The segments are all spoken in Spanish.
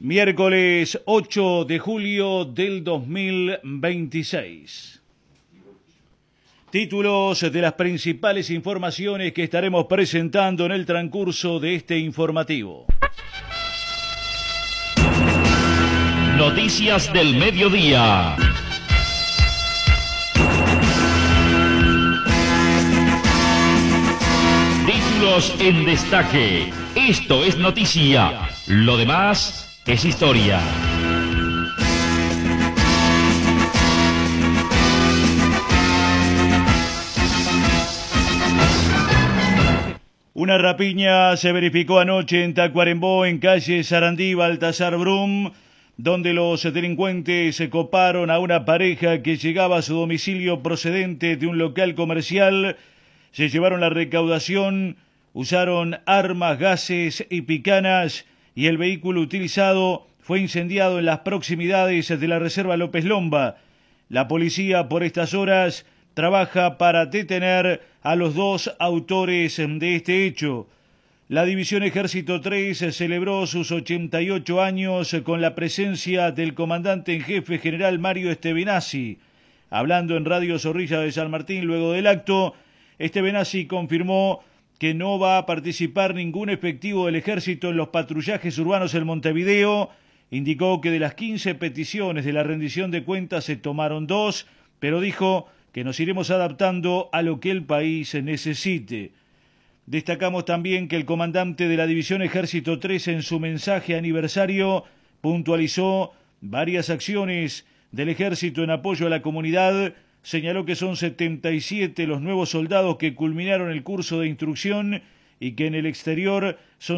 Miércoles 8 de julio del 2026. Títulos de las principales informaciones que estaremos presentando en el transcurso de este informativo. Noticias del mediodía. Títulos en destaque. Esto es noticia. Lo demás es historia. Una rapiña se verificó anoche en Tacuarembó, en calle Sarandí, Baltasar Brum, donde los delincuentes se coparon a una pareja que llegaba a su domicilio procedente de un local comercial. Se llevaron la recaudación, usaron armas, gases y picanas, y el vehículo utilizado fue incendiado en las proximidades de la Reserva López Lomba. La policía por estas horas trabaja para detener a los dos autores de este hecho. La División Ejército 3 celebró sus 88 años con la presencia del comandante en jefe general Mario Estebenasi. Hablando en Radio Zorrilla de San Martín luego del acto, Estebenasi confirmó que no va a participar ningún efectivo del ejército en los patrullajes urbanos en Montevideo. Indicó que de las 15 peticiones de la rendición de cuentas se tomaron 2, pero dijo que nos iremos adaptando a lo que el país necesite. Destacamos también que el comandante de la División Ejército 3 en su mensaje aniversario puntualizó varias acciones del ejército en apoyo a la comunidad. Señaló que son 77 los nuevos soldados que culminaron el curso de instrucción y que en el exterior son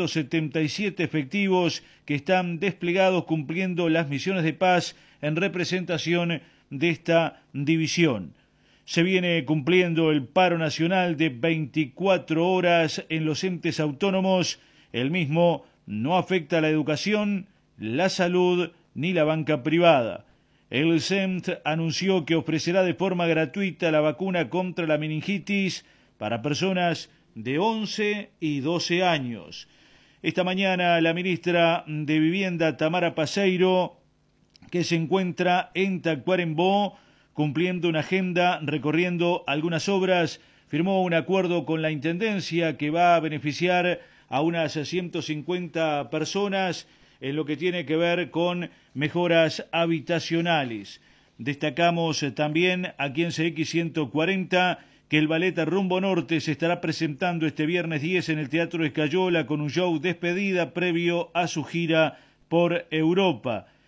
177 efectivos que están desplegados cumpliendo las misiones de paz en representación de esta división. Se viene cumpliendo el paro nacional de 24 horas en los entes autónomos. El mismo no afecta a la educación, la salud ni la banca privada. El CEMT anunció que ofrecerá de forma gratuita la vacuna contra la meningitis para personas de 11 y 12 años. Esta mañana la ministra de Vivienda, Tamara Paseiro, que se encuentra en Tacuarembó cumpliendo una agenda, recorriendo algunas obras, firmó un acuerdo con la Intendencia que va a beneficiar a unas 150 personas en lo que tiene que ver con mejoras habitacionales. Destacamos también aquí en CX 140 que el ballet Rumbo Norte se estará presentando este viernes 10 en el Teatro Escayola con un show despedida previo a su gira por Europa.